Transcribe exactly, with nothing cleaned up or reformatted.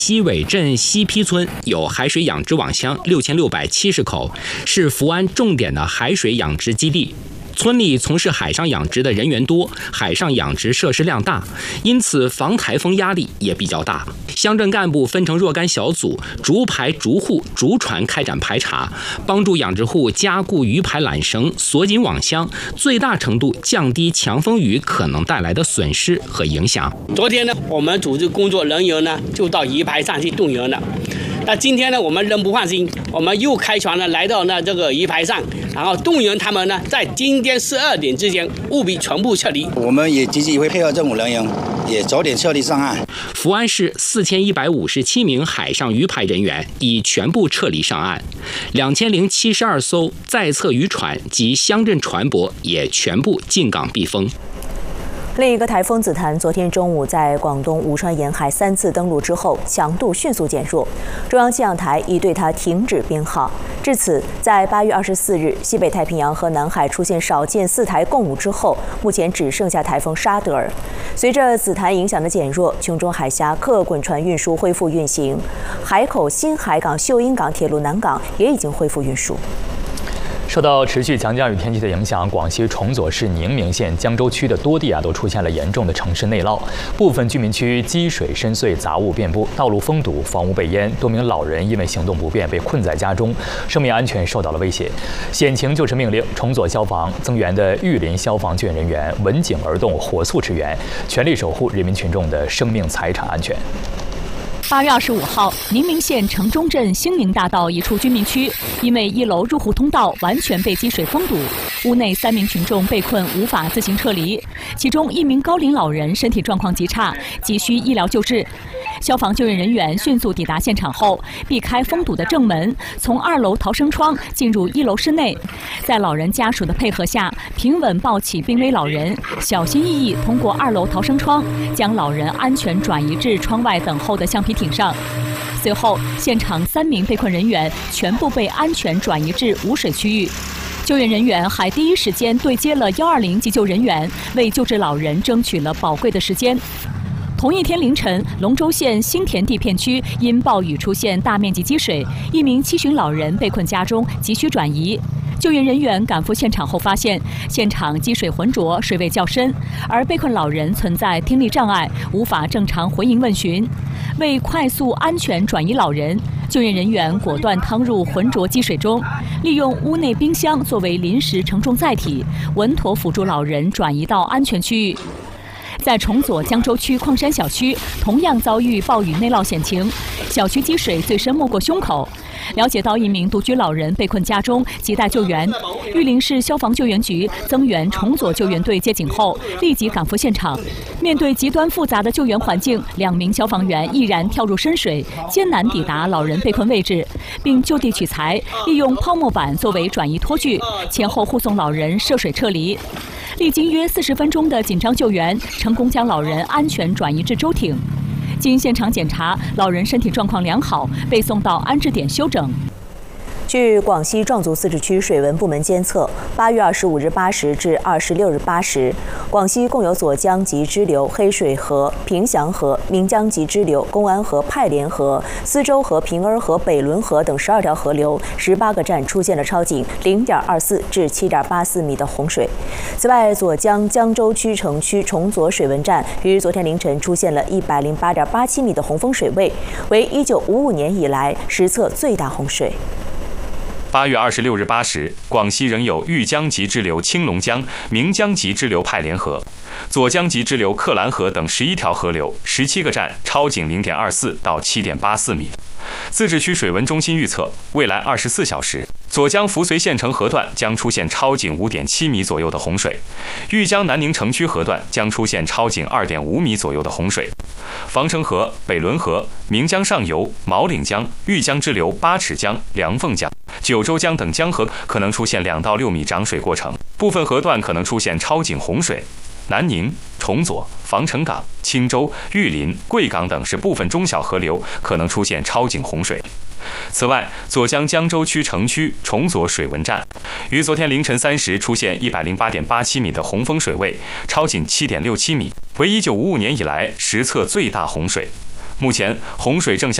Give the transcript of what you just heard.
西尾镇西陂村有海水养殖网箱六千六百七十口，是福安重点的海水养殖基地。村里从事海上养殖的人员多，海上养殖设施量大，因此防台风压力也比较大。乡镇干部分成若干小组，逐排逐户逐船开展排查，帮助养殖户加固鱼排缆绳，锁紧网箱，最大程度降低强风雨可能带来的损失和影响。 昨天呢，我们组织工作人员呢就到鱼排上去动员了。那今天呢，我们仍不放心，我们又开船呢来到那这个鱼排上，然后动员他们呢在今天十二点之前务必全部撤离。 我们也积极会配合政府人员，也早点撤离上岸。 福安市四千一百五十七名海上渔排人员已全部撤离上岸，两千零七十二艘在侧渔船及乡镇船舶也全部进港避风。 另一个台风子弹昨天中午在广东武川沿海三次登陆之后，强度迅速减弱，中央气象台已对它停止编号。至此，在八月二十四日西北太平洋和南海出现少见四台共舞之后，目前只剩下台风沙德尔。随着子弹影响的减弱，琼中海峡客滚船运输恢复运行，海口新海港秀英港铁路南港也已经恢复运输。 受到持续强降雨天气的影响，广西崇左市宁明县江州区的多地啊都出现了严重的城市内涝，部分居民区积水深邃，杂物遍布，道路封堵，房屋被淹，多名老人因为行动不便被困在家中，生命安全受到了威胁。险情救治命令，崇左消防增援的玉林消防救援人员闻警而动，火速驰援，全力守护人民群众的生命财产安全。 八月二十五号，宁明县城中镇兴宁大道一处居民区，因为一楼入户通道完全被积水封堵，屋内三名群众被困无法自行撤离，其中一名高龄老人身体状况极差，急需医疗救治。消防救援人员迅速抵达现场后，避开封堵的正门，从二楼逃生窗进入一楼室内，在老人家属的配合下，平稳抱起濒危老人，小心翼翼通过二楼逃生窗，将老人安全转移至窗外等候的橡皮艇上。随后，现场三名被困人员全部被安全转移至无水区域。救援人员还第一时间对接了一二零急救人员，为救治老人争取了宝贵的时间。同一天凌晨，龙州县新田地片区因暴雨出现大面积积水，一名七旬老人被困家中，急需转移。救援人员赶赴现场后发现，现场积水浑浊，水位较深，而被困老人存在听力障碍，无法正常回应问询。为快速安全转移老人，救援人员果断趟入浑浊积水中，利用屋内冰箱作为临时承重载体，稳妥辅助老人转移到安全区域。在崇左江州区矿山小区，同样遭遇暴雨内涝险情，小区积水最深没过胸口。了解到一名独居老人被困家中，亟待救援。玉林市消防救援局增援崇左救援队接警后，立即赶赴现场。面对极端复杂的救援环境，两名消防员毅然跳入深水，艰难抵达老人被困位置，并就地取材，利用泡沫板作为转移托具，前后护送老人涉水撤离。历经约四十分钟的紧张救援，成功将老人安全转移至舟艇。经现场检查，老人身体状况良好，被送到安置点休整。 据广西壮族自治区水文部门监测，八月二十五日八时至二十六日八时，广西共有左江及支流、黑水河、平祥河、岷江及支流、公安河、派连河、思州河、平儿河、北仑河等十二条河流十八个站出现了超警零点二四至七点八四米的洪水。此外，左江江州区城区崇左水文站于昨天凌晨出现了一百零八点八七米的洪峰水位，为一九五五年以来实测最大洪水。 八月二十六日八时，广西仍有豫江及支流青龙江、岷江及支流派连河、左江及支流克兰河等十一条河流，十七个站超警零点二四到七点八四米。自治区水文中心预测，未来二十四小时，左江扶绥县城河段将出现超警五点七米左右的洪水，豫江南宁城区河段将出现超警二点五米左右的洪水。防城河、北仑河、岷江上游、毛岭江、豫江支流八尺江、梁凤江、九州江等江河可能出现两到六米涨水过程，部分河段可能出现超警洪水。南宁、崇左、防城港、青州、玉林、贵港等是部分中小河流可能出现超警洪水。此外，左江江州区城区崇左水文站于昨天凌晨三时出现一百零八点八七米的洪峰水位，超警七点六七米，为一九五五年以来实测最大洪水。 目前洪水正向